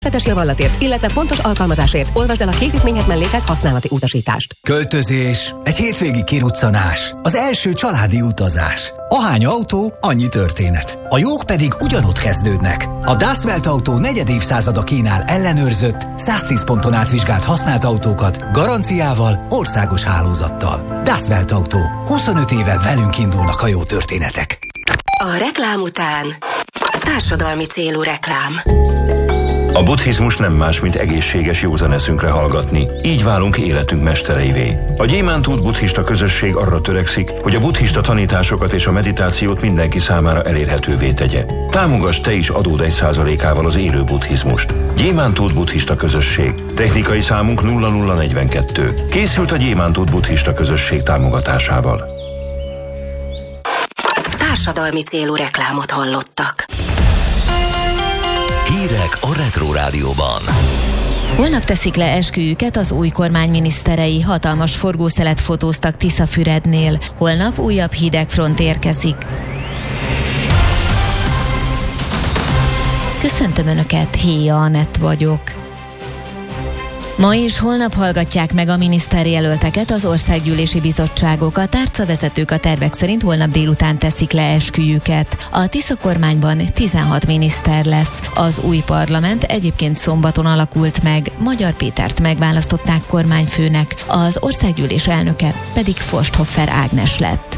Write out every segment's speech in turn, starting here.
Fetes javallatért, illetve pontos alkalmazásért olvasd el a készítményhez mellékelt használati utasítást. Költözés, egy hétvégi kiruccanás, az első családi utazás. Ahány autó, annyi történet. A jók pedig ugyanott kezdődnek. A Das Welt Autó 4. évszázada kínál ellenőrzött, 110 ponton átvizsgált használt autókat, garanciával, országos hálózattal. Das Welt Autó. 25 éve velünk indulnak a jó történetek. A reklám után társadalmi célú reklám. A buddhizmus nem más, mint egészséges józan eszünkre hallgatni. Így válunk életünk mestereivé. A Gyémántút buddhista közösség arra törekszik, hogy a buddhista tanításokat és a meditációt mindenki számára elérhetővé tegye. Támogass te is adód 1%-ával az élő buddhizmust. Gyémántút buddhista közösség. Technikai számunk 0042. Készült a Gyémántút buddhista közösség támogatásával. Társadalmi célú reklámot hallottak. Hírek a Retro Rádióban. Holnap teszik le esküjüket az új kormány miniszterei, hatalmas forgószelet fotóztak Tiszafürednél. Holnap újabb hidegfront érkezik. Köszöntöm Önöket, Héja Anett vagyok. Ma és holnap hallgatják meg a miniszterjelölteket az országgyűlési bizottságok. A tárcavezetők a tervek szerint holnap délután teszik le esküjüket. A Tisza kormányban 16 miniszter lesz. Az új parlament egyébként szombaton alakult meg. Magyar Pétert megválasztották kormányfőnek, az országgyűlés elnöke pedig Forsthoffer Ágnes lett.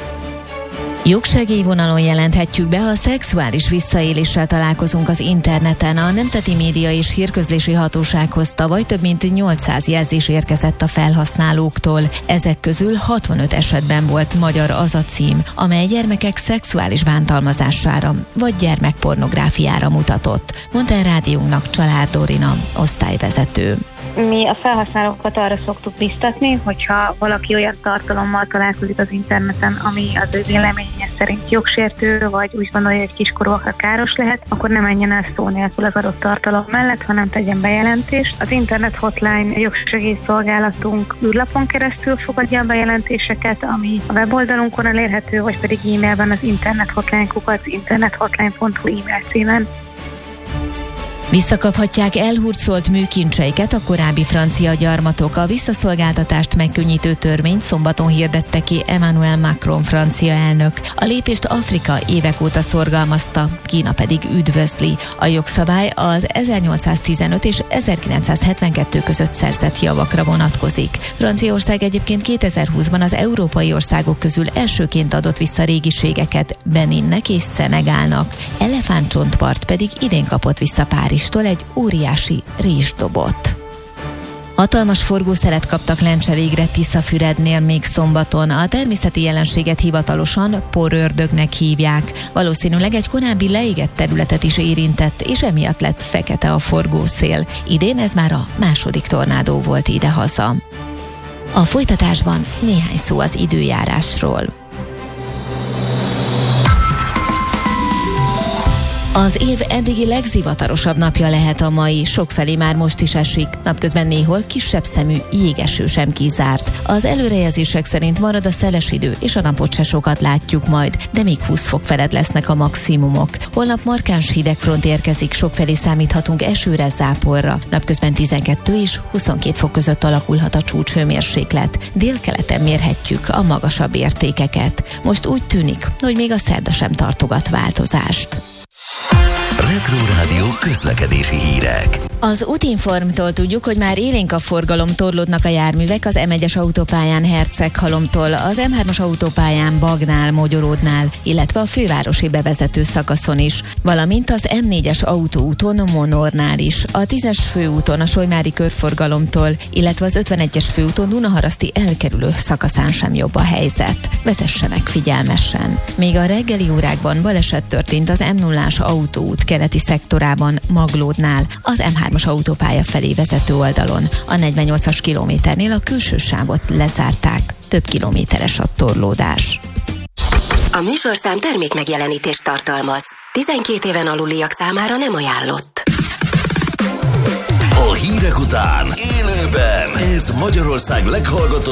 Jogsegélyvonalon jelenthetjük be, ha szexuális visszaéléssel találkozunk az interneten. A Nemzeti Média és Hírközlési Hatósághoz tavaly több mint 800 jelzés érkezett a felhasználóktól. Ezek közül 65 esetben volt magyar az a cím, amely gyermekek szexuális bántalmazására vagy gyermekpornográfiára mutatott, mondta a rádiónknak Család Dorina, osztályvezető. Mi a felhasználókat arra szoktuk biztatni, hogyha valaki olyan tartalommal találkozik az interneten, ami az ő véleménye szerint jogsértő, vagy úgy gondolja, hogy kiskorúakra káros lehet, akkor nem menjen el szó nélkül az adott tartalom mellett, hanem tegyen bejelentést. Az internet hotline jogsegélyszolgálatunk űrlapon keresztül fogadja a bejelentéseket, ami a weboldalunkon elérhető, vagy pedig e-mailben az internethotline@internethotline.hu e-mail címen. Visszakaphatják elhurcolt műkincseiket a korábbi francia gyarmatok. A visszaszolgáltatást megkönnyítő törvényt szombaton hirdette ki Emmanuel Macron francia elnök. A lépést Afrika évek óta szorgalmazta, Kína pedig üdvözli. A jogszabály az 1815 és 1972 között szerzett javakra vonatkozik. Franciaország egyébként 2020-ban az európai országok közül elsőként adott vissza régiségeket Beninnek és Szenegálnak. Elefántcsontpart pedig idén kapott vissza Párizstól egy óriási rizsdobot. Hatalmas forgószelet kaptak lencse végre Tiszafürednél még szombaton. A természeti jelenséget hivatalosan porördögnek hívják. Valószínűleg egy korábbi leégett területet is érintett, és emiatt lett fekete a forgószél. Idén ez már a második tornádó volt idehaza. A folytatásban néhány szó az időjárásról. Az év eddigi legzivatarosabb napja lehet a mai, sokfelé már most is esik, napközben néhol kisebb szemű jégeső sem kizárt. Az előrejelzések szerint marad a szeles idő, és a napot se sokat látjuk majd, de még 20 fok felett lesznek a maximumok. Holnap markáns hidegfront érkezik, sokfelé számíthatunk esőre, záporra. Napközben 12 és 22 fok között alakulhat a csúcshőmérséklet. Délkeleten mérhetjük a magasabb értékeket. Most úgy tűnik, hogy még a szerda sem tartogat változást. Retro Rádió közlekedési hírek. Az Útinformtól tudjuk, hogy már élénk a forgalom, torlódnak a járművek az M1-es autópályán Herceghalomtól, az M3-as autópályán Bagnál, Mogyoródnál, illetve a fővárosi bevezető szakaszon is, valamint az M4-es autóúton Monornál is, a 10-es főúton a Solymári körforgalomtól, illetve az 51-es főúton Dunaharaszti elkerülő szakaszán sem jobb a helyzet. Vezessenek figyelmesen. Még a reggeli órákban baleset történt az M0-ás autóút keleti szektorában Maglódnál, az M3-as autópálya felé vezető oldalon. A 48-as kilométernél a külső sávot lezárták, több kilométeres a torlódás. A műsorszám termékmegjelenítést tartalmaz. 12 éven aluliak számára nem ajánlott. A hírek után élőben ez Magyarország leghallgatóbb